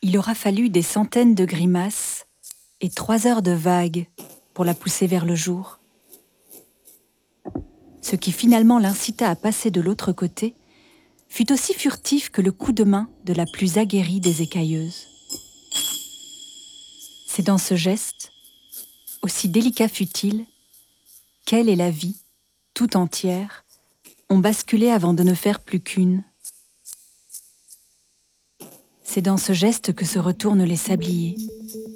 Il aura fallu des centaines de grimaces et 3 heures de vagues pour la pousser vers le jour. Ce qui finalement l'incita à passer de l'autre côté fut aussi furtif que le coup de main de la plus aguerrie des écailleuses. C'est dans ce geste, aussi délicat fut-il, qu'elle et la vie, tout entière, ont basculé avant de ne faire plus qu'une. C'est dans ce geste que se retournent les sabliers,